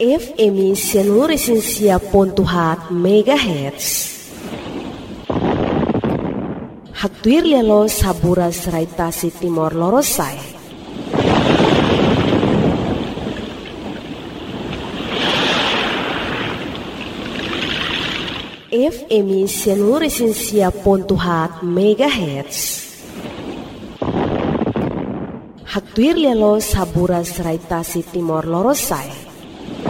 FM Seluruh Pontuhat MHz. Haktuir lelo sabura serai tasi Timor Lorosai. FM Seluruh Pontuhat MHz. Haktuir lelo sabura serai tasi Timor Lorosai.